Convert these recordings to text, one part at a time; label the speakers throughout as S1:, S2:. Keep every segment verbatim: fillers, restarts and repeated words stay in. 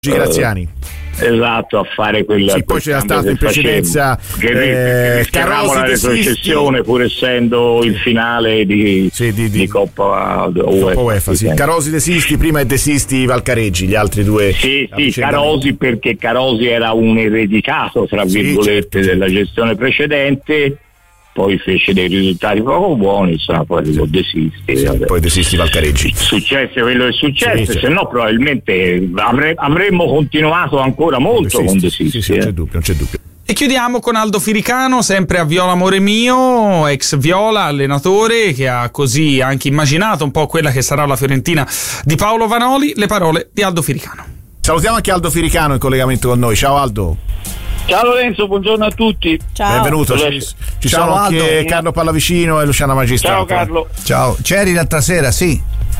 S1: Graziani.
S2: Esatto, a fare quella.
S1: Sì, poi c'era stato in precedenza eh,
S2: Carosi la retrocessione, pur essendo il finale di, sì, di, di, di Coppa UEFA.
S1: UEFA sì. Carosi De Sisti prima e De Sisti Valcareggi, gli altri due.
S2: Sì, sì, Carosi perché Carosi era un eredicato, tra virgolette, sì, certo, della gestione precedente. Poi fece dei risultati poco buoni, insomma, poi sì, desisti.
S1: Sì, poi desisti Valcareggi.
S2: Successo quello che è successo,
S1: sì,
S2: se no probabilmente avre- avremmo continuato ancora molto con desisti.
S1: Sì, sì,
S2: eh.
S1: non c'è dubbio, non c'è dubbio.
S3: E chiudiamo con Aldo Firicano, sempre a Viola Amore Mio, ex Viola, allenatore, che ha così anche immaginato un po' quella che sarà la Fiorentina di Paolo Vanoli. Le parole di Aldo Firicano.
S1: Salutiamo anche Aldo Firicano in collegamento con noi. Ciao Aldo.
S2: Ciao Lorenzo, buongiorno a tutti.
S1: Ciao. Benvenuto. Ci, ci
S4: Ciao,
S1: sono
S4: Aldo.
S1: anche Carlo Pallavicino e Luciana Magistrato.
S2: Ciao Carlo.
S4: Ciao. C'eri l'altra sera, sì?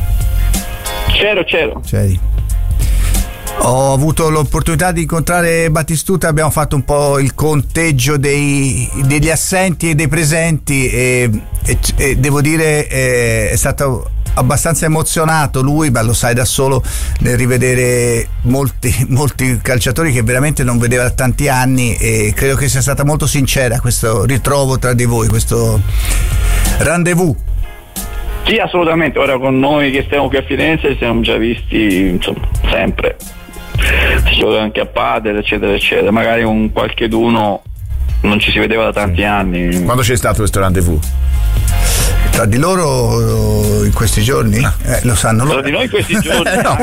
S2: C'ero, c'ero.
S4: C'eri. Ho avuto l'opportunità di incontrare Battistuta, abbiamo fatto un po' il conteggio dei, degli assenti e dei presenti e, e, e devo dire eh, è stato abbastanza emozionato lui, ma lo sai da solo, nel rivedere molti, molti calciatori che veramente non vedeva da tanti anni, e credo che sia stata molto sincera questo ritrovo tra di voi, questo rendezvous.
S5: Sì, assolutamente. Ora con noi che stiamo qui a Firenze ci siamo già visti, insomma, sempre. Si gioca anche a padel, eccetera, eccetera. Magari un qualcheduno non ci si vedeva da tanti anni.
S1: Quando c'è stato questo rendezvous?
S4: Tra di loro in questi giorni? Eh, lo sanno loro.
S5: Tra di noi in questi giorni
S4: no.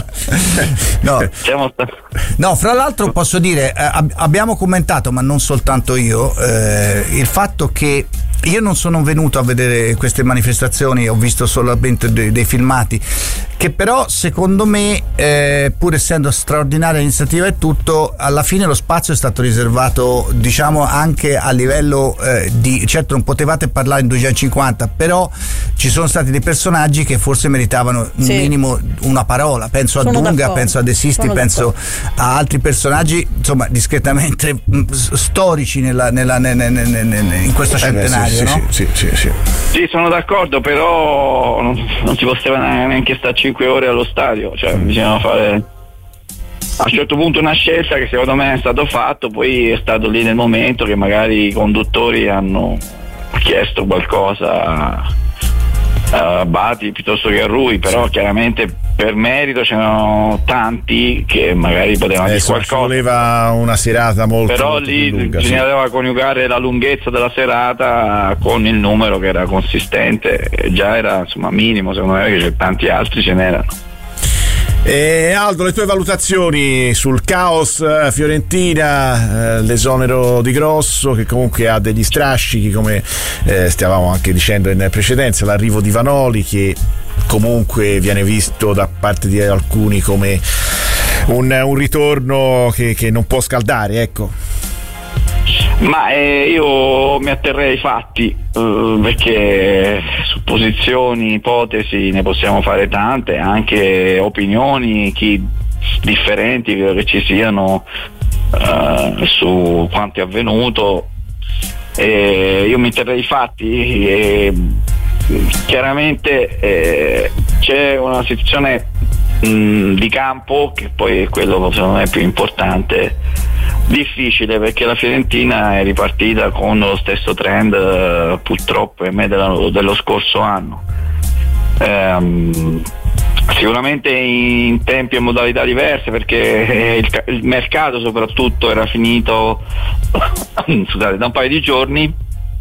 S4: no.
S5: Siamo sta-
S4: no, fra l'altro posso dire, eh, ab- abbiamo commentato, ma non soltanto io, eh, il fatto che io non sono venuto a vedere queste manifestazioni, ho visto solamente dei, dei filmati, che però secondo me, eh, pur essendo straordinaria l'iniziativa e tutto, alla fine lo spazio è stato riservato, diciamo, anche a livello eh, di, certo non potevate parlare in duecentocinquanta, però ci sono stati dei personaggi che forse meritavano un sì. minimo una parola, penso sono a Dunga, d'accordo. penso a De Sisti, sono penso d'accordo. a altri personaggi, insomma, discretamente storici nella, nella, nella, nella, nella, in questo centenario.
S1: Sì,
S4: no?
S1: sì, sì, sì, sì.
S5: Sì, sono d'accordo, però non, non si poteva neanche stare cinque ore allo stadio, cioè mm. bisognava fare a un certo punto una scelta che secondo me è stato fatto, poi è stato lì nel momento che magari i conduttori hanno chiesto qualcosa a Bati piuttosto che a Rui, però sì. chiaramente per merito c'erano tanti che magari potevano dire qualcosa. Ci
S1: voleva una serata molto
S5: però
S1: molto
S5: lì
S1: lunga,
S5: bisognava
S1: sì.
S5: coniugare la lunghezza della serata con il numero che era consistente, e già era insomma minimo, secondo me, che tanti altri ce n'erano.
S1: Eh, Aldo, le tue valutazioni sul caos eh, Fiorentina, eh, l'esonero di Grosso, che comunque ha degli strascichi, come eh, stavamo anche dicendo in precedenza, l'arrivo di Vanoli, che comunque viene visto da parte di alcuni come un, un ritorno che, che non può scaldare, ecco.
S5: Ma eh, io mi atterrei ai fatti, eh, perché supposizioni, ipotesi ne possiamo fare tante, anche opinioni chi, differenti che ci siano eh, su quanto è avvenuto. Eh, io mi atterrei ai fatti e chiaramente eh, c'è una situazione mh, di campo, che poi è quello secondo me più importante, difficile, perché la Fiorentina è ripartita con lo stesso trend eh, purtroppo per me dello, dello scorso anno, ehm, sicuramente in tempi e modalità diverse, perché il, il mercato soprattutto era finito scusate, da un paio di giorni,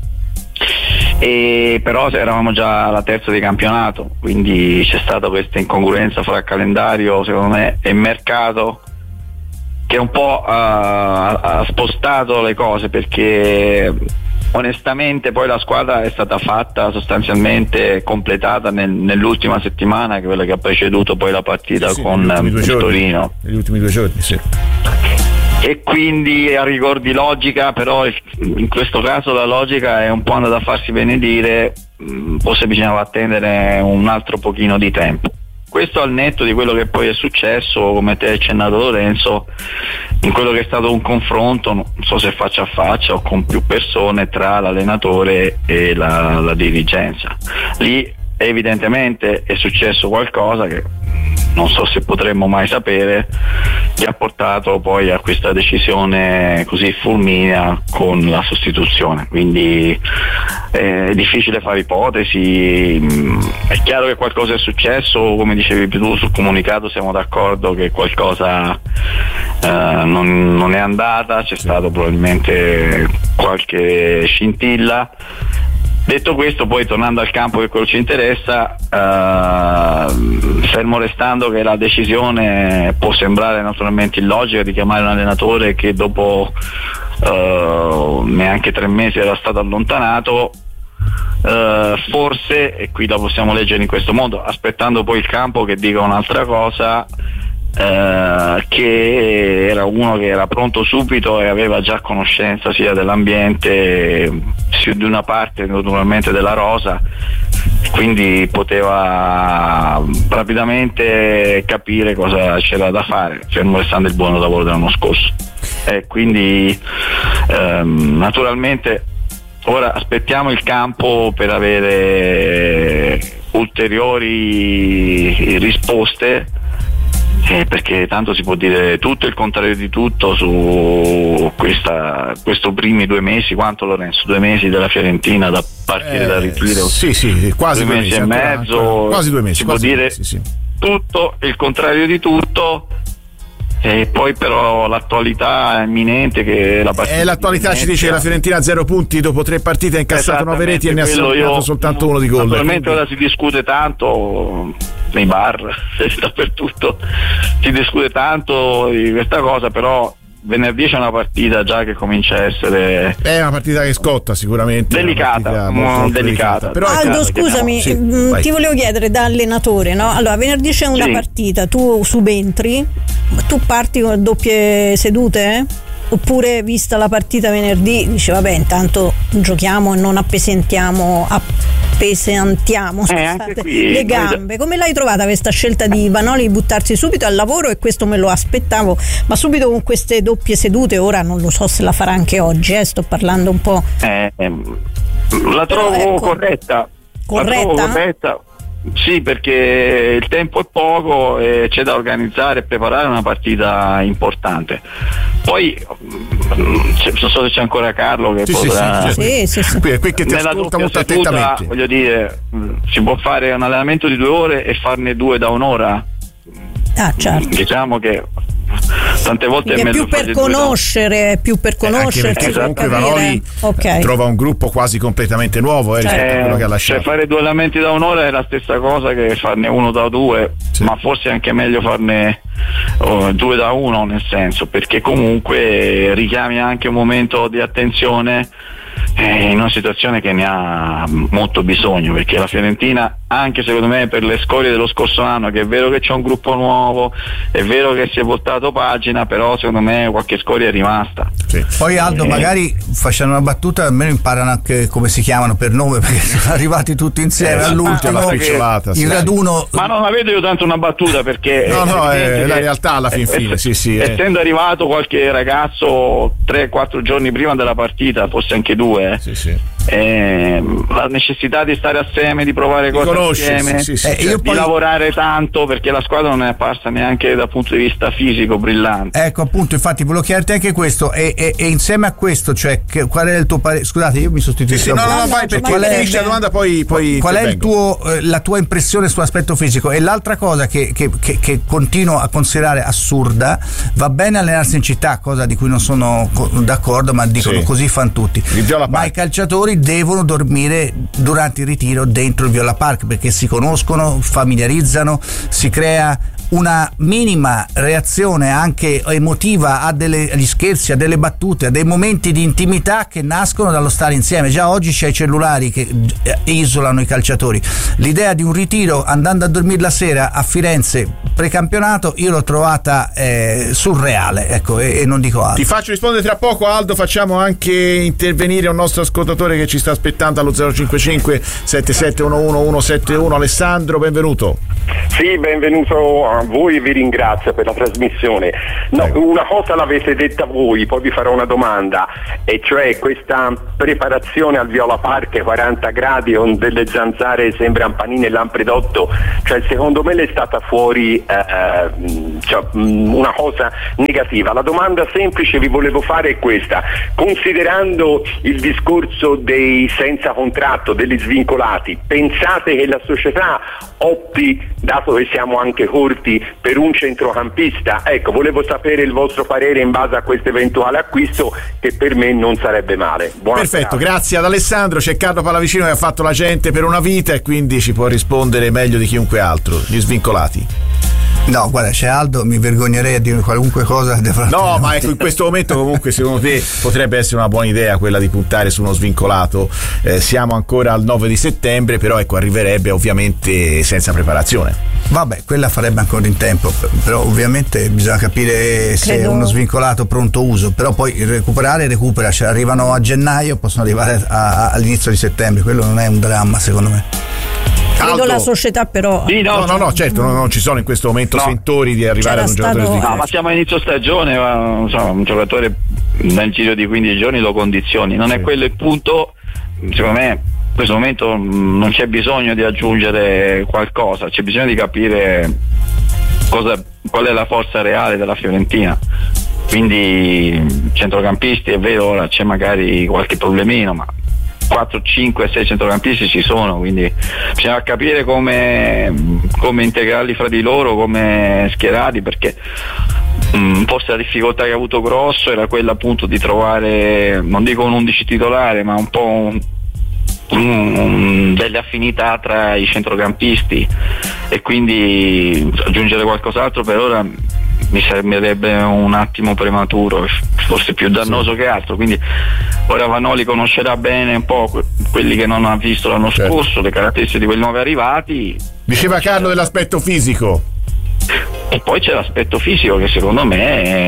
S5: e però eravamo già alla terza di campionato, quindi c'è stata questa incongruenza fra calendario secondo me e mercato, che un po' ha, ha spostato le cose, perché onestamente poi la squadra è stata fatta sostanzialmente completata nel, nell'ultima settimana, che è quella che ha preceduto poi la partita sì, sì, con il Torino,
S1: negli ultimi due giorni, sì.
S5: E quindi a rigor di logica, però in questo caso la logica è un po' andata a farsi benedire, forse bisognava attendere un altro pochino di tempo. Questo al netto di quello che poi è successo, come te hai accennato Lorenzo, in quello che è stato un confronto, non so se faccia a faccia o con più persone, tra l'allenatore e la, la dirigenza. Lì evidentemente è successo qualcosa che non so se potremmo mai sapere, che ha portato poi a questa decisione così fulminea con la sostituzione. Quindi è difficile fare ipotesi, è chiaro che qualcosa è successo, come dicevi tu sul comunicato siamo d'accordo che qualcosa eh, non, non è andata, c'è stato probabilmente qualche scintilla. Detto questo, poi tornando al campo, che quello ci interessa, eh, fermo restando che la decisione può sembrare naturalmente illogica di chiamare un allenatore che dopo eh, neanche tre mesi era stato allontanato, eh, forse, e qui la possiamo leggere in questo modo, aspettando poi il campo che dica un'altra cosa, Uh, che era uno che era pronto subito e aveva già conoscenza sia dell'ambiente sia di una parte naturalmente della rosa, quindi poteva rapidamente capire cosa c'era da fare, fermo restando il buon lavoro dell'anno scorso. E quindi um, naturalmente ora aspettiamo il campo per avere ulteriori risposte, Eh, perché tanto si può dire tutto e il contrario di tutto su questa, questo primi due mesi. Quanto, Lorenzo? Due mesi della Fiorentina da partire
S1: eh,
S5: da ritiro?
S1: Sì, sì, quasi
S5: due,
S1: due
S5: mesi,
S1: mesi
S5: e mezzo.
S1: Ancora, quasi due mesi.
S5: Si
S1: quasi
S5: può dire
S1: mesi, sì.
S5: Tutto e il contrario di tutto. E poi però l'attualità è imminente, che la partita
S1: eh, l'attualità ci dice che la Fiorentina ha zero punti dopo tre partite, ha incassato nove reti e ne ha segnato soltanto uno di gol.
S5: Naturalmente ora si discute tanto nei bar dappertutto, si discute tanto di questa cosa, però venerdì c'è una partita già che comincia a essere
S1: è una partita che scotta sicuramente,
S5: delicata, molto, molto delicata.
S1: Però
S6: Aldo, scusami,
S1: sì,
S6: mh, ti volevo chiedere da allenatore, no? Allora, venerdì c'è una
S5: sì.
S6: partita, tu subentri, tu parti con doppie sedute? Eh? Oppure, vista la partita venerdì, dice vabbè, intanto giochiamo e non appesentiamo appesantiamo
S5: eh, anche qui,
S6: le gambe. Come l'hai trovata questa scelta di Vanoli di buttarsi subito al lavoro? E questo me lo aspettavo, ma subito con queste doppie sedute. Ora non lo so se la farà anche oggi, eh, sto parlando un po'.
S5: Eh, la trovo
S6: Però, ecco,
S5: corretta.
S6: corretta?
S5: La trovo corretta. Sì, perché il tempo è poco e c'è da organizzare e preparare una partita importante. Poi non so se c'è ancora Carlo che
S1: sì,
S5: potrà
S1: sì,
S6: sì, sì, sì.
S1: Qui, qui che ti
S5: nella
S1: ascolta
S5: doppia
S1: molto
S5: seduta,
S1: attentamente.
S5: voglio dire, si può fare un allenamento di due ore e farne due da un'ora.
S6: Ah, certo.
S5: Diciamo che tante volte
S6: è,
S5: è,
S6: è più per conoscere, è più per conoscersi,
S1: eh, perché comunque Vanoli
S6: okay.
S1: trova un gruppo quasi completamente nuovo eh, rispetto
S5: eh,
S1: a quello che ha lasciato.
S5: Cioè fare due allenamenti da un'ora è la stessa cosa che farne uno da due, sì. Ma forse è anche meglio farne oh, due da uno, nel senso, perché comunque richiami anche un momento di attenzione in una situazione che ne ha molto bisogno, perché la Fiorentina, anche secondo me per le scorie dello scorso anno, che è vero che c'è un gruppo nuovo, è vero che si è voltato pagina, però secondo me qualche scoria è rimasta.
S4: Sì. Poi Aldo, eh. magari facendo una battuta almeno imparano anche come si chiamano per nome, perché sono arrivati tutti insieme eh, all'ultimo
S1: la spicciolata,
S4: il raduno.
S5: Ma non avete io tanto una battuta, perché
S1: no no è, è la realtà alla fin fine, sì, sì,
S5: essendo eh. arrivato qualche ragazzo tre quattro giorni prima della partita, forse anche due,
S1: sì, sì.
S5: Eh, la necessità di stare assieme, di provare cose insieme,
S1: sì, sì,
S5: eh,
S1: sì,
S5: di
S1: poi...
S5: lavorare tanto, perché la squadra non è apparsa neanche dal punto di vista fisico brillante.
S4: Ecco, appunto, infatti volevo chiederti anche questo e, e, e insieme a questo, cioè che, qual è il tuo parere? Scusate, io mi sostituisco.
S1: Sì, sì, no, no, no, vai, perché qual è la domanda, poi, poi
S4: qual è il tuo, eh, la tua impressione sull'aspetto fisico? E l'altra cosa che, che, che, che continuo a considerare assurda, va bene allenarsi in città, cosa di cui non sono d'accordo, ma dicono sì. Così fan tutti, ma i calciatori devono dormire durante il ritiro dentro il Viola Park, perché si conoscono, familiarizzano, si crea una minima reazione anche emotiva a delle, agli scherzi, a delle battute, a dei momenti di intimità che nascono dallo stare insieme. Già oggi c'è i cellulari che isolano i calciatori. L'idea di un ritiro andando a dormire la sera a Firenze precampionato io l'ho trovata eh, surreale, ecco, e, e non dico altro.
S1: Ti faccio rispondere tra poco, Aldo. Facciamo anche intervenire un nostro ascoltatore che ci sta aspettando allo zero cinque cinque sette sette uno uno uno sette uno. Alessandro, benvenuto.
S7: Sì, benvenuto a voi e vi ringrazio per la trasmissione. No, una cosa l'avete detta voi, poi vi farò una domanda, e cioè questa preparazione al Viola Park quaranta gradi con delle zanzare sembrano panini e lampredotto, cioè secondo me l'è stata fuori eh, cioè, mh, una cosa negativa. La domanda semplice vi volevo fare è questa: considerando il discorso dei senza contratto, degli svincolati, pensate che la società opti, dato che siamo anche corti, per un centrocampista? Ecco, volevo sapere il vostro parere in base a questo eventuale acquisto, che per me non sarebbe male. Buona
S1: Perfetto,
S7: serata.
S1: grazie ad Alessandro. C'è Carlo Pallavicino che ha fatto la gente per una vita e quindi ci può rispondere meglio di chiunque altro. Gli svincolati.
S4: No, guarda, c'è Aldo, mi vergognerei a dire qualunque cosa.
S1: No, ma ecco, in questo momento comunque secondo te potrebbe essere una buona idea quella di puntare su uno svincolato. Eh, siamo ancora al nove di settembre, però ecco, arriverebbe ovviamente senza preparazione.
S4: Vabbè, quella farebbe ancora in tempo, però ovviamente bisogna capire se
S6: Credo...
S4: è uno svincolato pronto uso, però poi recuperare recupera, cioè arrivano a gennaio, possono arrivare a, a, all'inizio di settembre, quello non è un dramma secondo me.
S6: Credo
S1: Aldo.
S6: la società però
S5: Sì,
S1: No, no, no, certo, non, non ci sono in questo momento
S5: No.
S1: sentori di arrivare
S6: C'era
S1: ad un giocatore
S6: stato-
S1: svincolato.
S5: No, ma siamo a inizio stagione, ma, insomma, un giocatore nel giro di quindici giorni lo condizioni, non
S1: Sì.
S5: è quello il punto. Secondo me in questo momento mh, non c'è bisogno di aggiungere qualcosa, c'è bisogno di capire cosa, qual è la forza reale della Fiorentina. Quindi centrocampisti, è vero, ora c'è magari qualche problemino, ma quattro, cinque, sei centrocampisti ci sono, quindi bisogna capire come, come integrarli fra di loro, come schierarli, perché um, forse la difficoltà che ha avuto Grosso era quella appunto di trovare, non dico un undici titolare, ma un po' un, un, un, delle affinità tra i centrocampisti, e quindi aggiungere qualcos'altro per ora mi sembrerebbe un attimo prematuro, forse più dannoso che altro. Quindi ora Vanoli conoscerà bene un po' que- quelli che non ha visto l'anno
S1: Certo.
S5: scorso, le caratteristiche di quei nuovi arrivati.
S1: Diceva Carlo dell'aspetto fisico.
S5: E poi c'è l'aspetto fisico che secondo me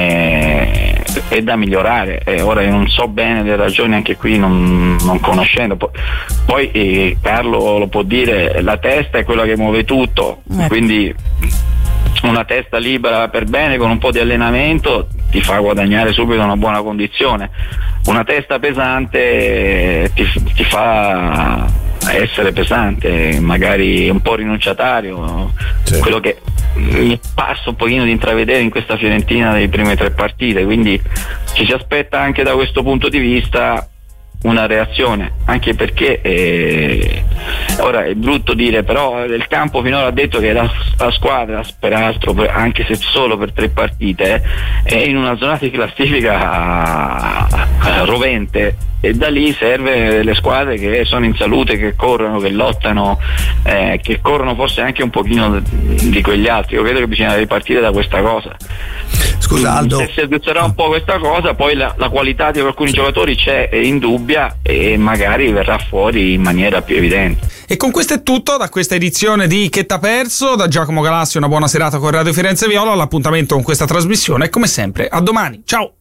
S5: è, è da migliorare. E ora io non so bene le ragioni, anche qui non, non conoscendo. Poi, poi eh, Carlo lo può dire, la testa è quella che muove tutto,
S6: Ecco.
S5: quindi una testa libera per bene con un po' di allenamento ti fa guadagnare subito una buona condizione. Una testa pesante ti, ti fa essere pesante, magari un po' rinunciatario,
S1: Sì.
S5: quello che mi passa un pochino di intravedere in questa Fiorentina delle prime tre partite, quindi ci si aspetta anche da questo punto di vista una reazione, anche perché eh, ora è brutto dire, però il campo finora ha detto che la, la squadra, peraltro anche se solo per tre partite, è in una zona di classifica eh, rovente, e da lì serve le squadre che sono in salute, che corrono, che lottano, eh, che corrono forse anche un pochino di quegli altri. Io credo che bisogna ripartire da questa cosa.
S4: Scusa Aldo,
S5: Se si aggiusterà un po' questa cosa, poi la, la qualità di alcuni giocatori c'è, è indubbia, e magari verrà fuori in maniera più evidente.
S3: E con questo è tutto da questa edizione di Che t'ha perso. Da Giacomo Galassi una buona serata con Radio Firenze Viola. L'appuntamento con questa trasmissione è come sempre a domani. Ciao!